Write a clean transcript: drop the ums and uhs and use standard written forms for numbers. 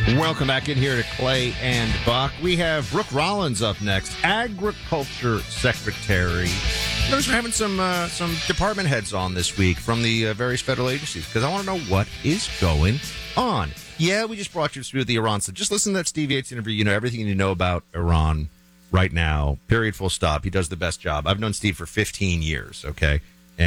Welcome back in here to Clay and Buck. We have Brooke Rollins up next, Agriculture Secretary. Notice we're having some department heads on this week from the various federal agencies because I want to know what is going on. Yeah, we just brought you through the Iran stuff. Just listen to that Steve Yates interview. You know everything you know about Iran right now. Period. Full stop. He does the best job. I've known Steve for 15 years. Okay,